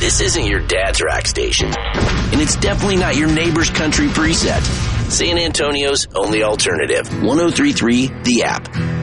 This isn't your dad's rock station, and it's definitely not your neighbor's country preset. San Antonio's only alternative, 103.3 The App.